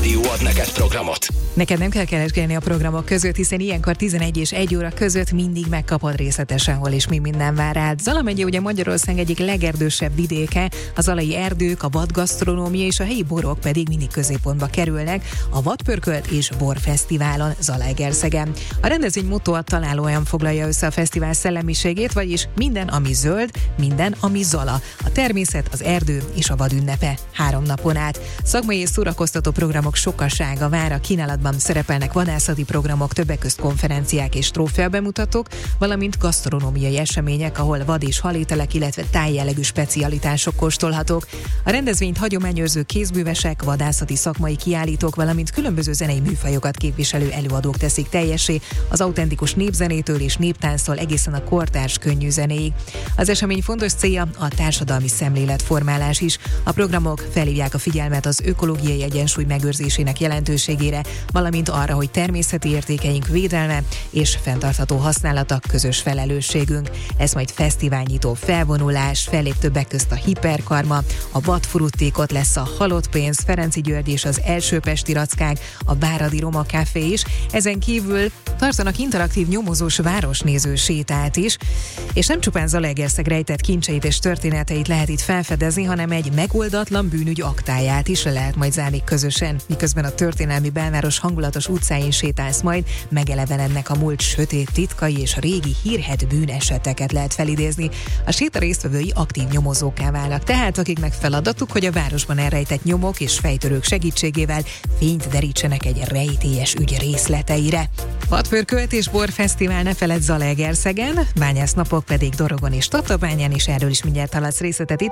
Rádió ad neked programot. Neked nem kell keresgélni a programok között, hiszen ilyenkor 11 és 1 óra között mindig megkapod részletesen, hol és mi minden vár rád. Zala megye ugye Magyarország egyik legerdősebb vidéke, a zalai erdők, a vadgasztronómia és a helyi borok pedig mindig középpontba kerülnek a Vadpörkölt és Borfesztiválon Zalaegerszegen. A rendezvény mottóa találóan foglalja össze a fesztivál szellemiségét, vagyis minden, ami zöld, minden, ami Zala. A természet, az erdő és a vad ünnepe 3 napon át. Szakmai és szórakoztató programok sokasága vár, a kínálatban szerepelnek vadászati programok, többek közt konferenciák és trófea bemutatók, valamint gasztronómiai események, ahol vad és halételek, illetve tájjellegű specialitások kóstolhatók. A rendezvényt hagyományőrző kézművesek, vadászati szakmai kiállítók, valamint különböző zenei műfajokat képviselő előadók teszik teljessé, az autentikus népzenétől és néptánctól egészen a kortárs könnyű zenéig. Az esemény fontos célja a társadalmi szemléletformálás is. A programok felhívják a figyelmet az ökológiai egyensúly megőrzésének jelentőségére, valamint arra, hogy természeti értékeink védelme és fenntartható használata közös felelősségünk. Ez majd fesztiválnyitó felvonulás, fellép többek közt a Hiperkarma, a Vadfruttékot, lesz a Halott pénz, Ferenci György és az Első Pesti Rackák, a Váradi Roma Café is. Ezen kívül tartanak interaktív nyomozós városnéző sétát is, és nem csupán Zalaegerszeg rejtett kincseit és történeteit lehet itt felfedezni, hanem egy megoldatlan bűnügy aktáját is le lehet majd zárni közösen, miközben a történelmi belváros hangulatos utcáin sétálsz majd, megelevenednek a múlt sötét titkai és a régi hírhedt bűneseteket lehet felidézni. A séta résztvevői aktív nyomozókká válnak, tehát akiknek feladatuk, hogy a városban elrejtett nyomok és fejtörők segítségével fényt derítsenek egy rejtélyes ügy részleteire. Vadpörkölt és Borfesztivál ne feledd Zalaegerszegen, bányásznapok pedig Dorogon és Tatabányán, és erről is mindjárt haladsz részletet itt